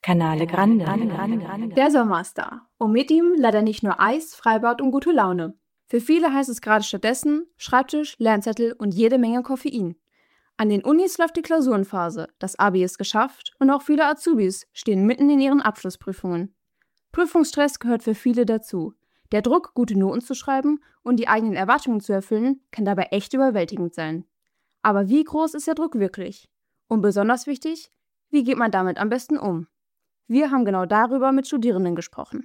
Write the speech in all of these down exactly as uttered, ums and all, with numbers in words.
Canale Grande. Der Sommer ist da. Und mit ihm leider nicht nur Eis, Freibad und gute Laune. Für viele heißt es gerade stattdessen Schreibtisch, Lernzettel und jede Menge Koffein. An den Unis läuft die Klausurenphase, das Abi ist geschafft und auch viele Azubis stehen mitten in ihren Abschlussprüfungen. Prüfungsstress gehört für viele dazu. Der Druck, gute Noten zu schreiben und die eigenen Erwartungen zu erfüllen, kann dabei echt überwältigend sein. Aber wie groß ist der Druck wirklich? Und besonders wichtig, wie geht man damit am besten um? Wir haben genau darüber mit Studierenden gesprochen.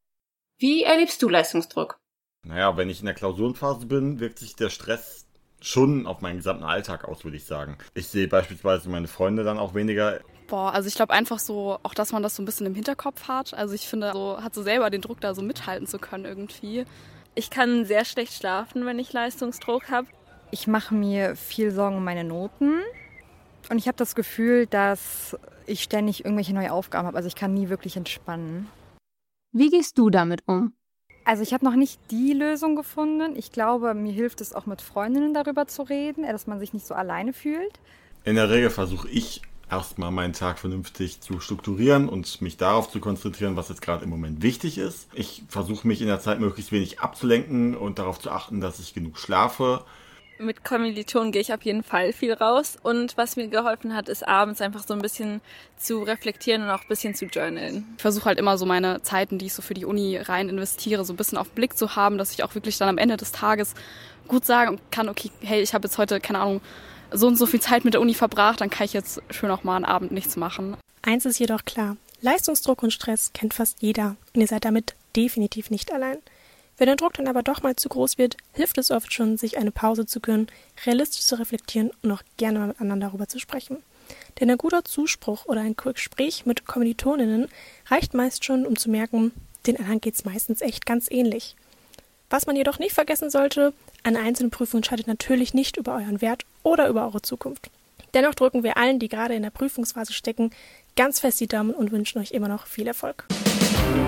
Wie erlebst du Leistungsdruck? Naja, wenn ich in der Klausurenphase bin, wirkt sich der Stress schon auf meinen gesamten Alltag aus, würde ich sagen. Ich sehe beispielsweise meine Freunde dann auch weniger. Boah, also ich glaube einfach so, auch dass man das so ein bisschen im Hinterkopf hat. Also ich finde, so hat so selber den Druck, da so mithalten zu können irgendwie. Ich kann sehr schlecht schlafen, wenn ich Leistungsdruck habe. Ich mache mir viel Sorgen um meine Noten und ich habe das Gefühl, dass ich ständig irgendwelche neue Aufgaben habe. Also ich kann nie wirklich entspannen. Wie gehst du damit um? Also ich habe noch nicht die Lösung gefunden. Ich glaube, mir hilft es auch mit Freundinnen darüber zu reden, dass man sich nicht so alleine fühlt. In der Regel versuche ich erstmal meinen Tag vernünftig zu strukturieren und mich darauf zu konzentrieren, was jetzt gerade im Moment wichtig ist. Ich versuche mich in der Zeit möglichst wenig abzulenken und darauf zu achten, dass ich genug schlafe. Mit Kommilitonen gehe ich auf jeden Fall viel raus und was mir geholfen hat, ist abends einfach so ein bisschen zu reflektieren und auch ein bisschen zu journalen. Ich versuche halt immer so meine Zeiten, die ich so für die Uni rein investiere, so ein bisschen auf Blick zu haben, dass ich auch wirklich dann am Ende des Tages gut sagen kann, okay, hey, ich habe jetzt heute, keine Ahnung, so und so viel Zeit mit der Uni verbracht, dann kann ich jetzt schön auch mal einen Abend nichts machen. Eins ist jedoch klar, Leistungsdruck und Stress kennt fast jeder und ihr seid damit definitiv nicht allein. Wenn der Druck dann aber doch mal zu groß wird, hilft es oft schon, sich eine Pause zu gönnen, realistisch zu reflektieren und auch gerne mal miteinander darüber zu sprechen. Denn ein guter Zuspruch oder ein Gespräch mit Kommilitoninnen reicht meist schon, um zu merken, den anderen geht es meistens echt ganz ähnlich. Was man jedoch nicht vergessen sollte, eine einzelne Prüfung entscheidet natürlich nicht über euren Wert oder über eure Zukunft. Dennoch drücken wir allen, die gerade in der Prüfungsphase stecken, ganz fest die Daumen und wünschen euch immer noch viel Erfolg.